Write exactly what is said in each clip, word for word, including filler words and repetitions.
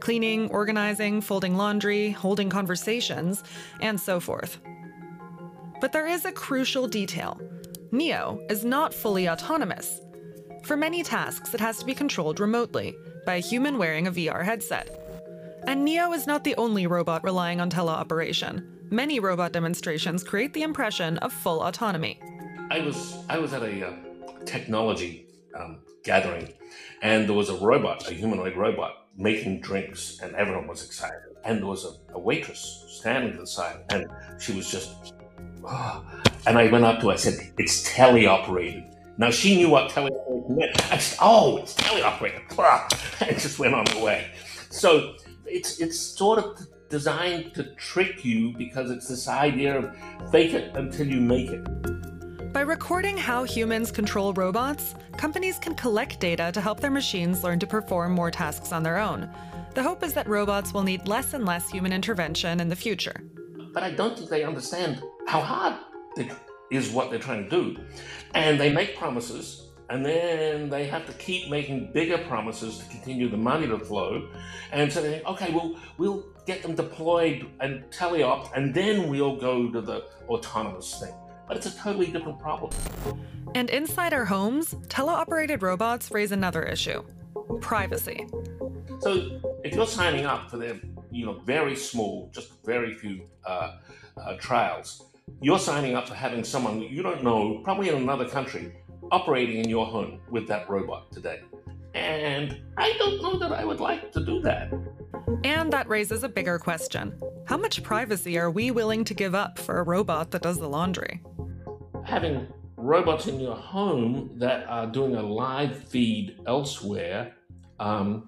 cleaning, organizing, folding laundry, holding conversations, and so forth. But there is a crucial detail. Neo is not fully autonomous. For many tasks, it has to be controlled remotely by a human wearing a V R headset. And Neo is not the only robot relying on teleoperation. Many robot demonstrations create the impression of full autonomy. I was I was at a uh, technology um, gathering, and there was a robot, a humanoid robot, making drinks, and everyone was excited. And there was a, a waitress standing to the side, and she was just, oh. And I went up to her, I said, "It's teleoperated." Now, she knew what teleoperated meant. I said, "Oh, it's teleoperated." And just went on the way. So it's it's sort of designed to trick you, because it's this idea of fake it until you make it. By recording how humans control robots, companies can collect data to help their machines learn to perform more tasks on their own. The hope is that robots will need less and less human intervention in the future. But I don't think they understand how hard it is what they're trying to do. And they make promises, and then they have to keep making bigger promises to continue the money to flow. And so they think, okay, well, we'll get them deployed and teleop, and then we'll go to the autonomous thing. But it's a totally different problem. And inside our homes, teleoperated robots raise another issue: privacy. So if you're signing up for their, you know, very small, just very few uh, uh, trials, you're signing up for having someone that you don't know, probably in another country, operating in your home with that robot today. And I don't know that I would like to do that. And that raises a bigger question. How much privacy are we willing to give up for a robot that does the laundry? Having robots in your home that are doing a live feed elsewhere um,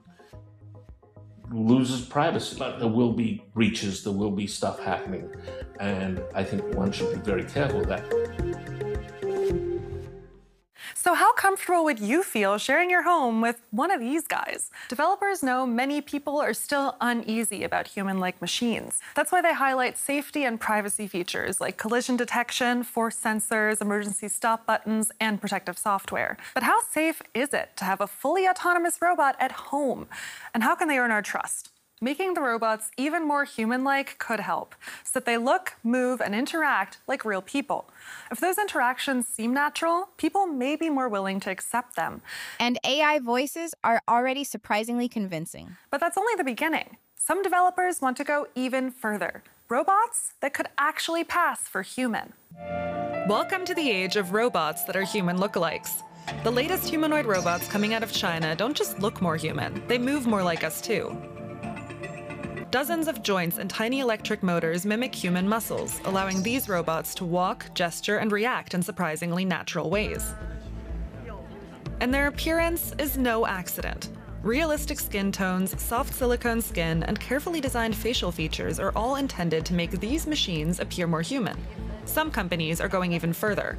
loses privacy. But there will be breaches, there will be stuff happening, and I think one should be very careful of that. So how comfortable would you feel sharing your home with one of these guys? Developers know many people are still uneasy about human-like machines. That's why they highlight safety and privacy features like collision detection, force sensors, emergency stop buttons, and protective software. But how safe is it to have a fully autonomous robot at home? And how can they earn our trust? Making the robots even more human-like could help, so that they look, move, and interact like real people. If those interactions seem natural, people may be more willing to accept them. And A I voices are already surprisingly convincing. But that's only the beginning. Some developers want to go even further. Robots that could actually pass for human. Welcome to the age of robots that are human lookalikes. The latest humanoid robots coming out of China don't just look more human, they move more like us too. Dozens of joints and tiny electric motors mimic human muscles, allowing these robots to walk, gesture, and react in surprisingly natural ways. And their appearance is no accident. Realistic skin tones, soft silicone skin, and carefully designed facial features are all intended to make these machines appear more human. Some companies are going even further.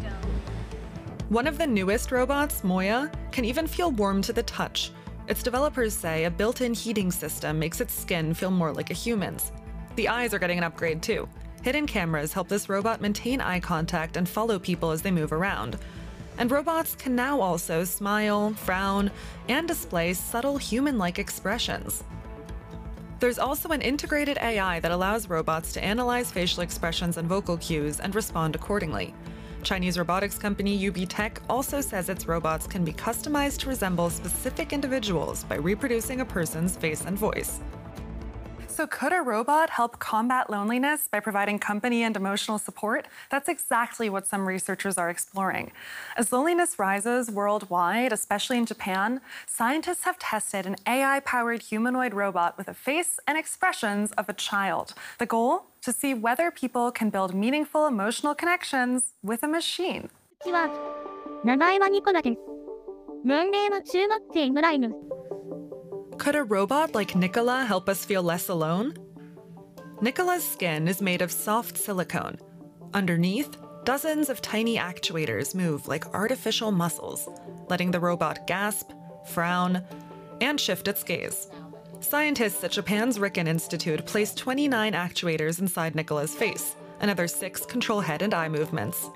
One of the newest robots, Moya, can even feel warm to the touch. Its developers say a built-in heating system makes its skin feel more like a human's. The eyes are getting an upgrade too. Hidden cameras help this robot maintain eye contact and follow people as they move around. And robots can now also smile, frown, and display subtle human-like expressions. There's also an integrated A I that allows robots to analyze facial expressions and vocal cues and respond accordingly. Chinese robotics company U B Tech also says its robots can be customized to resemble specific individuals by reproducing a person's face and voice. So could a robot help combat loneliness by providing company and emotional support? That's exactly what some researchers are exploring. As loneliness rises worldwide, especially in Japan, scientists have tested an A I-powered humanoid robot with a face and expressions of a child. The goal? To see whether people can build meaningful emotional connections with a machine. 名前はニコラです。年齢は中学生ぐらいの。 Could a robot like Nicola help us feel less alone? Nicola's skin is made of soft silicone. Underneath, dozens of tiny actuators move like artificial muscles, letting the robot gasp, frown, and shift its gaze. Scientists at Japan's Riken Institute placed twenty-nine actuators inside Nicola's face. Another six control head and eye movements.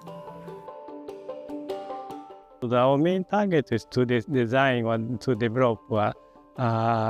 Our main target is to de design or to develop uh,